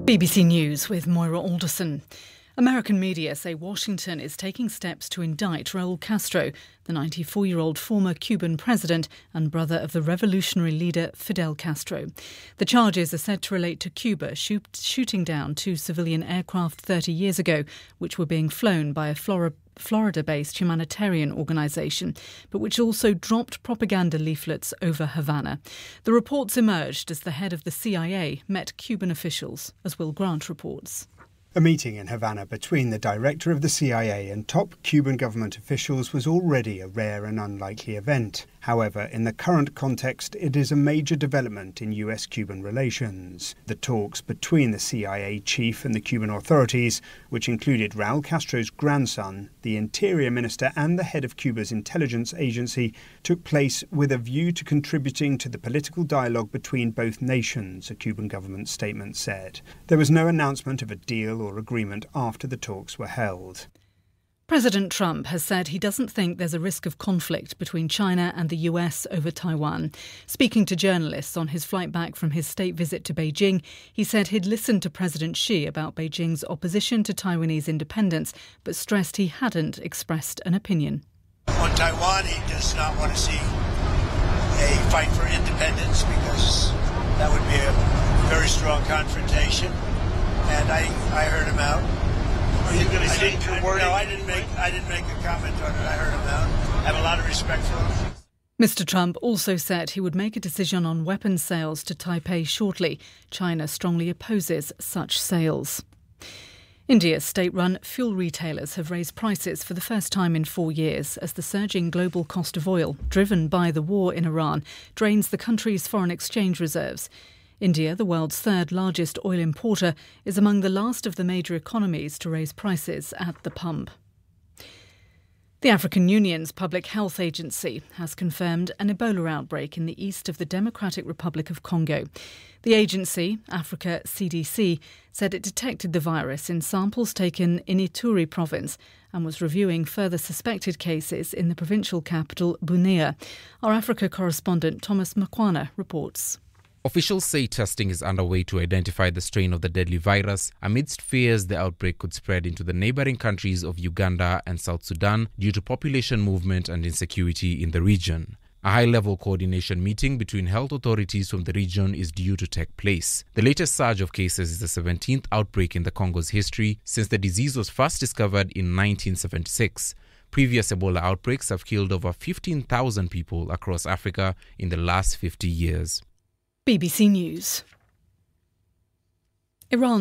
BBC News with Moira Alderson. American media say Washington is taking steps to indict Raul Castro, the 94-year-old former Cuban president and brother of the revolutionary leader Fidel Castro. The charges are said to relate to Cuba shooting down two civilian aircraft 30 years ago, which were being flown by a Florida-based humanitarian organisation, but which also dropped propaganda leaflets over Havana. The reports emerged as the head of the CIA met Cuban officials, as Will Grant reports. A meeting in Havana between the director of the CIA and top Cuban government officials was already a rare and unlikely event. However, in the current context, it is a major development in US-Cuban relations. The talks between the CIA chief and the Cuban authorities, which included Raul Castro's grandson, the interior minister and the head of Cuba's intelligence agency, took place with a view to contributing to the political dialogue between both nations, a Cuban government statement said. There was no announcement of a deal or agreement after the talks were held. President Trump has said he doesn't think there's a risk of conflict between China and the US over Taiwan. Speaking to journalists on his flight back from his state visit to Beijing, he said he'd listened to President Xi about Beijing's opposition to Taiwanese independence, but stressed he hadn't expressed an opinion. On Taiwan, he does not want to see a fight for independence because that would be a very strong confrontation. And I heard him out. Are you going to change your wording? No, I didn't make a comment on it. I heard him out. I have a lot of respect for him. Mr. Trump also said he would make a decision on weapons sales to Taipei shortly. China strongly opposes such sales. India's state-run fuel retailers have raised prices for the first time in 4 years as the surging global cost of oil, driven by the war in Iran, drains the country's foreign exchange reserves. India, the world's third largest oil importer, is among the last of the major economies to raise prices at the pump. The African Union's Public Health Agency has confirmed an Ebola outbreak in the east of the Democratic Republic of Congo. The agency, Africa CDC, said it detected the virus in samples taken in Ituri province and was reviewing further suspected cases in the provincial capital, Bunia. Our Africa correspondent Thomas Makwana reports. Officials say testing is underway to identify the strain of the deadly virus amidst fears the outbreak could spread into the neighbouring countries of Uganda and South Sudan due to population movement and insecurity in the region. A high-level coordination meeting between health authorities from the region is due to take place. The latest surge of cases is the 17th outbreak in the Congo's history since the disease was first discovered in 1976. Previous Ebola outbreaks have killed over 15,000 people across Africa in the last 50 years. BBC News. Iran